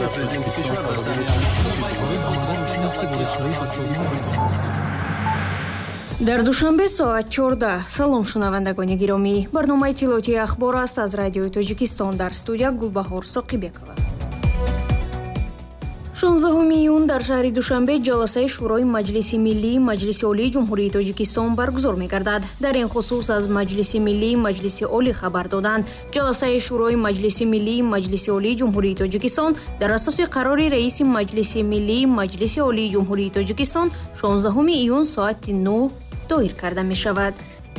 дар душанбе соат 14. салом шунавандагони гиромӣ. барномаи тилоти ахбор аст аз радиои Тоҷикистон. дар студия Гулбаҳор Соқибекова. 16 июн дар шаҳри Душанбе ҷаласаи шӯрои Маҷлиси Миллии Маҷлиси Олии Ҷумҳурии Тоҷикистон баргузор мегардад. дар ин хусус аз Маҷлиси Миллии Маҷлиси Олӣ хабар доданд. ҷаласаи шӯрои Маҷлиси Миллии Маҷлиси Олии Ҷумҳурии Тоҷикистон дар асоси қарори раиси Маҷлиси Миллии Маҷлиси Олии Ҷумҳурии Тоҷикистон 16 июн соати 9 доир карда мешавад.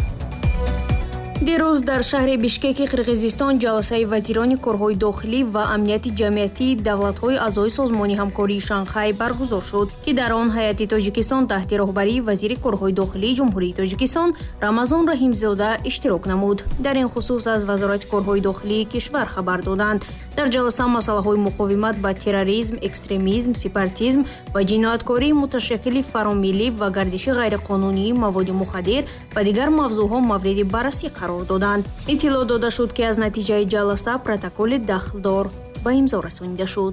дирӯз дар шаҳри Бишкеки Қирғизистон ҷаласаи вазирони корҳои дохилӣ ва амнияти ҷамъиятии давлатҳои аъзои созмони ҳамкории Шанхай баргузор шуд, ки дар он ҳайати Тоҷикистон таҳти роҳбарии вазири корҳои дохилии Ҷумҳурии Тоҷикистон Рамазон Раҳимзода иштирок намуд. дар ин хусус аз Вазорати корҳои дохилии кишвар хабар доданд. дар ҷаласа масъалаҳои муқовимат ба терроризм, экстремизм, сепаратизм ва ҷинояткории муташаккили фаромиллӣ ва гардиши ғайриқонунии маводи мухаддир ва дигар мавзӯъҳо мавриди баррасӣ қарор доданд. иттилоъ дода шуд, ки аз натиҷаи ҷаласа протоколи дахлдор ба имзо расонида шуд.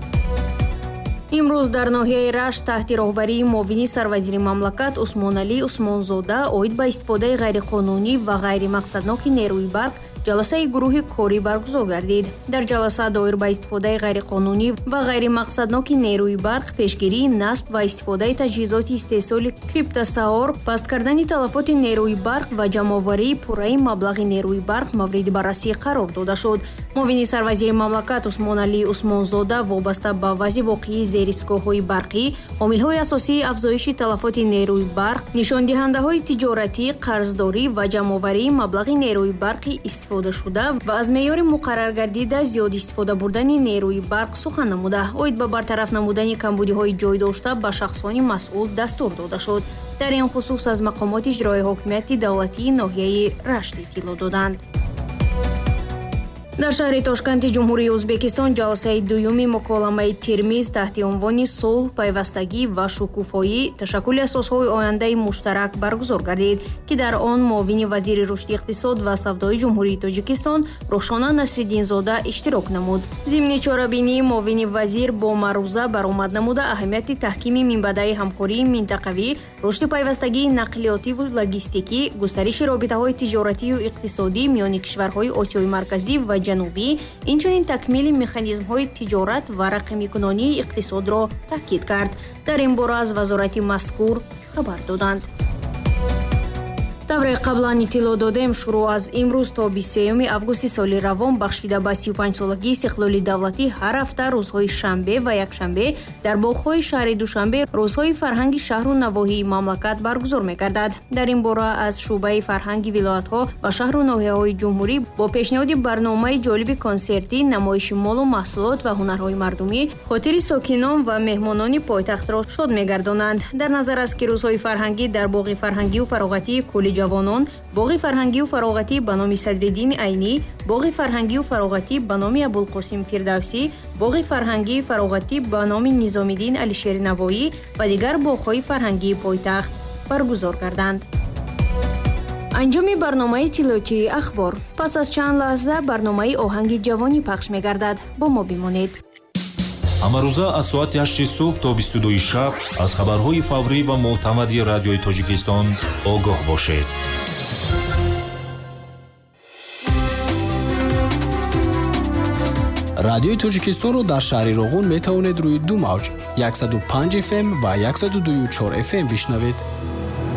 имрӯз дар ноҳияи Рашт таҳти роҳбарии муовини сарвазири мамлакат Усмоналӣ Усмонзода оид ба истифодаи ғайриқонунӣ ва ғайримақсадноки нерӯи барқ ҷаласаи гурӯҳи корӣ баргузор гардид. дар ҷаласа доир ба истифодаи ғайриқонунӣ ва ғайримақсадноки нерӯи барқ, пешгирии насб ва истифодаи таҷҳизоти истеҳсоли криптосаор, паст кардани талафоти нерӯи барқ ва ҷамъоварии пурраи маблағи нерӯи барқ мавриди баррасӣ қарор дода шуд. муовини сарвазири мамлакат Усмоналӣ Усмонзода вобаста ба вазъи воқеии зеристгоҳҳои барқӣ, омилҳои асосии афзоиши талафоти нерӯи барқ, нишондиҳандаҳои тиҷоратӣ, қарздорӣ ва ҷамъоварии маблағи нерӯи барқи истифода шуда ва аз меъёри муқаррар гардида зиёд истифода бурдани нерӯи барқ сухан намуда, оид ба бартараф намудани камбудиҳои ҷойдошта ба шахсони масъул дастур дода шуд. дар ин хусус аз мақомоти иҷроии ҳокимияти давлатии ноҳияи Рашт иттилоъ доданд. дар шаҳри Тошканти Ҷумҳурии Ӯзбекистон ҷаласаи дуюми муколамаи Тирмиз таҳти унвони сулҳ, пайвастагӣ ва шукуфоӣ, ташаккули асосҳои ояндаи муштарак баргузор гардид, ки дар он муовини вазири рушди иқтисод ва савдои Ҷумҳурии Тоҷикистон Рӯшона Насриддинзода иштирок намуд. зимни чорабинии муовини вазир бо маъруза баромад намуда аҳамияти таҳкими минбаъдаи ҳамкории минтақавӣ, рушди пайвастагии нақлиётиву логистикӣ, густариши робитаҳои тиҷоратию иқтисодӣ миёни кишварҳои Осиёи Марказӣ ва ҷанубӣ, инчунин такмили механизмҳои тиҷорат ва рақамикунонии иқтисодро таъкид кард. дар ин бора аз вазорати мазкур хабар доданд. тавре қаблан иттилоъ додем, шуруъ аз имрӯз то 23 августи соли равон бахшида ба 35-солагии истиқлоли давлатӣ ҳар ҳафта рӯзҳои шанбе ва якшанбе дар боғҳои шаҳри Душанбе рӯзҳои фарҳанги шаҳру навоҳии мамлакат баргузор мегардад. дар ин бора аз шуъбаи фарҳанги вилоятҳо ва шаҳру ноҳияҳои ҷумҳурӣ бо пешниҳоди барномаи ҷолиби консертӣ, намоиши молу маҳсулот ва ҳунарҳои мардумӣ хотири сокинон ва меҳмонони пойтахтро шод мегардонанд. дар назар аст, ки рӯзҳои фарҳангӣ дар боғи фарҳангию фароғатии кӯли ҷавонон, боғи фарҳангию фароғатӣ ба номи Садриддини Айнӣ, боғи фарҳангию фароғатӣ ба номи Абулқосим Фирдавсӣ, боғи фарҳангии фароғатӣ ба номи Низомиддин Алишери Навоӣ ва дигар боғҳои фарҳангии пойтахт баргузор гарданд. анҷоми барномаи иттилоъотии ахбор. пас аз чанд лаҳза барномаи оҳанги ҷавонӣ пахш мегардад. бо мо бимонед. амарӯза аз соати 8 субҳ то 22 шаб аз хабарҳои фаврӣ ва мӯътамади радиои Тоҷикистон огоҳ бошед. радиои Тоҷикистонро дар шаҳри Роғун метавонед рӯи ду мавҷ 105 FM ва 102.4 FM бишнавед.